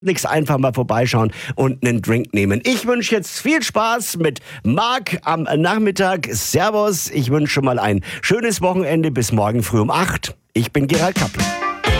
Nix, einfach mal vorbeischauen und einen Drink nehmen. Ich wünsche jetzt viel Spaß mit Marc am Nachmittag. Servus, ich wünsche schon mal ein schönes Wochenende bis morgen früh um 8. Ich bin Gerald Kappel.